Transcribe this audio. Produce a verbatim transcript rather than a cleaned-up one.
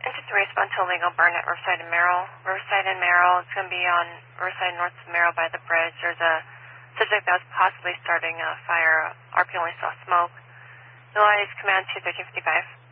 three, respond to illegal burn at Riverside and Merrill. Riverside and Merrill, it's going to be on Riverside north of Merrill by the bridge. There's a subject that was possibly starting a fire. R P only saw smoke. Utilize command two thirteen fifty-five.